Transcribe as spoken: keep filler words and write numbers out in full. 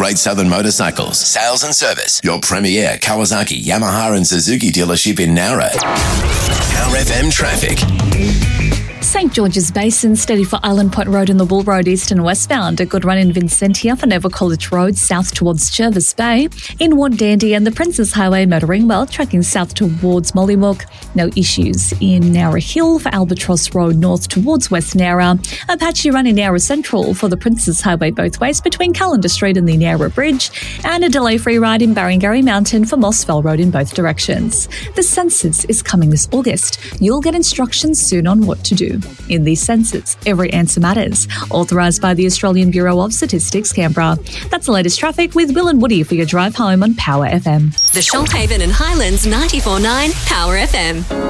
Great Southern Motorcycles, Sales and Service, your premier Kawasaki, Yamaha and Suzuki dealership in Nowra. Power F M traffic. St George's Basin, steady for Island Point Road and the Wool Road east and westbound. A good run in Vincentia for Nova College Road south towards Jervis Bay. In Wandandy and the Princes Highway motoring well, tracking south towards Mollymook. No issues in Nowra Hill for Albatross Road north towards West Nowra. A patchy run in Nowra Central for the Princes Highway both ways between Callender Street and the Nowra Bridge. And a delay-free ride in Barrengarry Mountain for Mossville Road in both directions. The census is coming this August. You'll get instructions soon on what to do. In these census, every answer matters. Authorised by the Australian Bureau of Statistics, Canberra. That's the latest traffic with Will and Woody for your drive home on Power F M. The Shoalhaven and Highlands ninety-four point nine Power F M.